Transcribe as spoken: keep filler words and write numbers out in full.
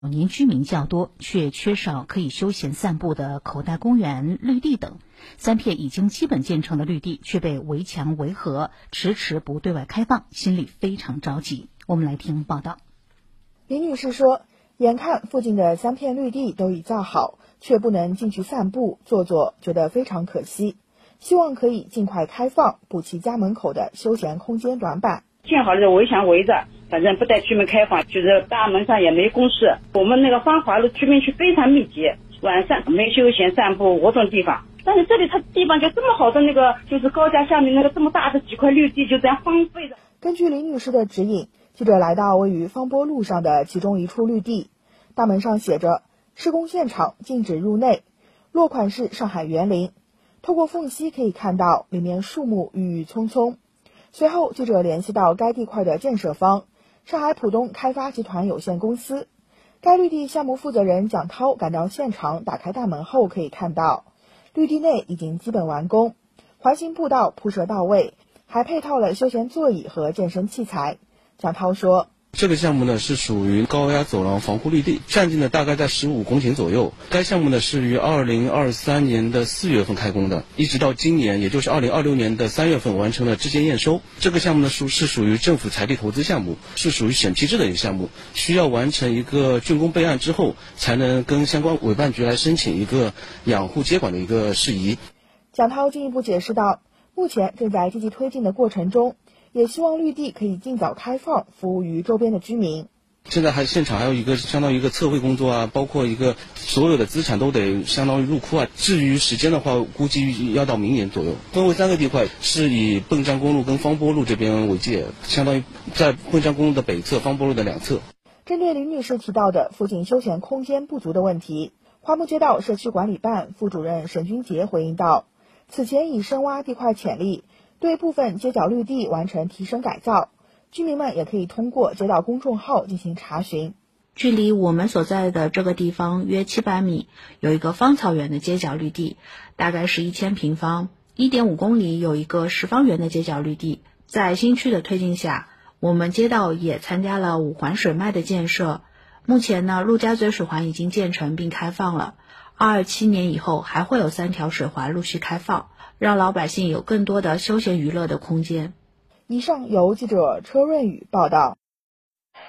老年居民较多，却缺少可以休闲散步的口袋公园、绿地等。三片已经基本建成的绿地却被围墙围合，迟迟不对外开放，心里非常着急。我们来听报道。 林女士说，眼看附近的三片绿地都已造好，却不能进去散步坐坐，觉得非常可惜，希望可以尽快开放，补齐家门口的休闲空间短板。 建好了围墙围着，反正不带居民开放，就是大门上也没公示。我们那个芳华路居民区非常密集，晚上没休闲散步活动地方。但是这里它地方就这么好的那个，就是高架下面那个这么大的几块绿地就这样荒废的。 根据林女士的指引，记者来到位于方波路上的其中一处绿地，大门上写着施工现场禁止入内，落款是上海园林。透过缝隙可以看到里面树木郁郁葱葱。随后记者联系到该地块的建设方上海浦东开发集团有限公司，该绿地项目负责人蒋涛赶到现场，打开大门后可以看到绿地内已经基本完工，环形步道铺设到位，还配套了休闲座椅和健身器材。蒋涛说， 这个项目呢是属于高压走廊防护绿地，占地呢大概在十五公顷左右。该项目呢是于二零二三年的四月份开工的，一直到今年，也就是二零二六年的三月份完成了质检验收。这个项目呢是是属于政府财地投资项目，是属于审批制的一个项目，需要完成一个竣工备案之后，才能跟相关委办局来申请一个养护接管的一个事宜。 蒋涛进一步解释道，目前正在积极推进的过程中，也希望绿地可以尽早开放，服务于周边的居民。 现在还现场还有一个相当于一个测绘工作啊，包括一个所有的资产都得相当于入库啊。至于时间的话，估计要到明年左右。分为三个地块，是以笨江公路跟方波路这边为界，相当于在笨江公路的北侧，方波路的两侧。 针对林女士提到的附近休闲空间不足的问题，花木街道社区管理办副主任沈军杰回应道，此前已深挖地块潜力，对部分街角绿地完成提升改造，居民们也可以通过街道公众号进行查询。 距离我们所在的这个地方约七百米，有一个芳草园的街角绿地，大概是一千平方， 一点五公里有一个十方园的街角绿地。在新区的推进下，我们街道也参加了五环水脉的建设。目前呢，陆家嘴水环已经建成并开放了，二二七年以后还会有三条水环陆续开放，让老百姓有更多的休闲娱乐的空间。 以上由记者车润宇报道。